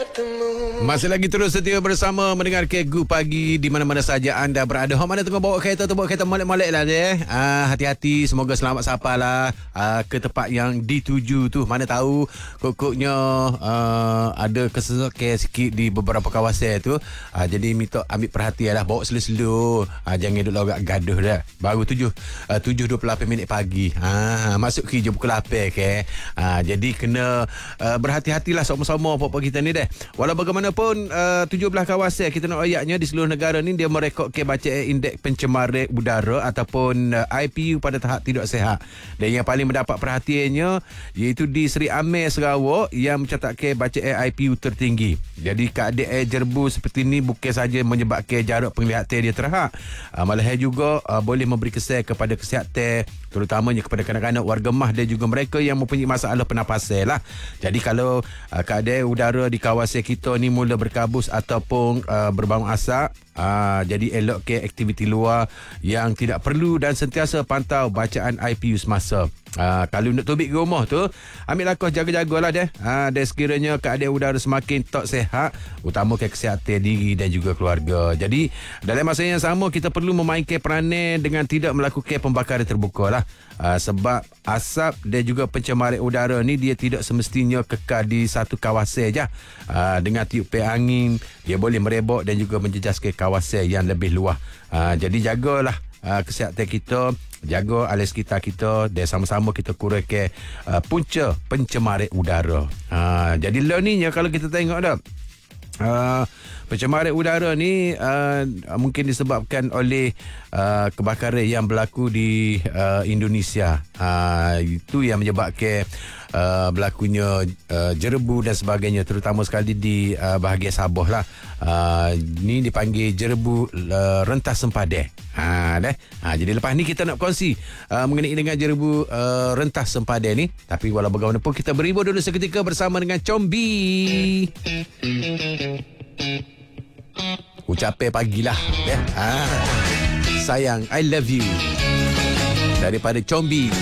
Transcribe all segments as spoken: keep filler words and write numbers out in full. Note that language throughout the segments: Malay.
Masih lagi terus setia bersama mendengar Kegu Pagi di mana-mana saja anda berada. Hok mana tengah bawa kereta tu, bawa kereta molek-molek lah dia. Ah, hati-hati, semoga selamat sampai lah ah, ke tempat yang dituju tu. Mana tahu kok-koknya ah, ada kesesakan sikit di beberapa kawasan tu. Ah, jadi minta ambil perhatian lah, bawa slow-slow. Ah, jangan duduk agak gaduh dah. Baru tujuh ah, tujuh dua puluh lapan minit pagi. Ah, masuk kerja pukul lapan ke. Ah, jadi kena ah, berhati-hatilah sama-sama pokok kita ni deh. Walau bagaimanapun uh, tujuh belas kawasan kita nak ayatnya di seluruh negara ni dia merekodkan bacaan indeks pencemaran udara ataupun uh, I P U pada tahap tidak sihat. Dan yang paling mendapat perhatiannya iaitu di Seri Amir Sarawak yang mencatatkan bacaan I P U tertinggi. Jadi keadaan air jerbu seperti ini bukan saja menyebabkan jarak penglihatan dia terhad, uh, malahan juga uh, boleh memberi kesan kepada kesihatan, terutamanya kepada kanak-kanak, warga mah dan juga mereka yang mempunyai masalah pernafasan lah. Jadi kalau uh, keadaan udara di kawasan kita ni mula berkabus ataupun uh, berbau asap, uh, jadi elok ke aktiviti luar yang tidak perlu dan sentiasa pantau bacaan I P U semasa. Uh, kalau nak tubik ke rumah tu, ambil langkah jaga-jagalah deh. Uh, dan sekiranya keadaan udara semakin tak sihat, utamakan kesihatan diri dan juga keluarga. Jadi dalam masa yang sama kita perlu memainkan peranan dengan tidak melakukan pembakaran terbuka lah. Uh, sebab asap dan juga pencemaran udara ni dia tidak semestinya kekal di satu kawasan je. Uh, dengan tiupan angin dia boleh merebak dan juga menjejaskan kawasan yang lebih luas. Uh, jadi jagalah uh, kesihatan kita, jaga alam sekitar kita dan sama-sama kita kurangkan uh, punca pencemaran udara. Uh, jadi lah ni kalau kita tengok dah, Uh, pencemaran udara ni uh, mungkin disebabkan oleh uh, kebakaran yang berlaku di uh, Indonesia. Uh, itu yang menyebabkan uh, berlakunya uh, jerebu dan sebagainya, terutama sekali di uh, bahagian Sabah lah. Uh, ni dipanggil jerebu uh, rentas sempadan. Ha, dah. Ha, jadi lepas ni kita nak kongsi uh, mengenai dengan jerebu uh, rentas sempadan ni. Tapi walau bagaimanapun kita berhibur dulu seketika bersama dengan Combi. Ucapan pagilah ya. Ha. Sayang, I love you daripada Combi.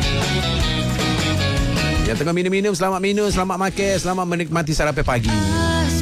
Yang tengah minum-minum, selamat minum, selamat makan, selamat menikmati sarapan pagi.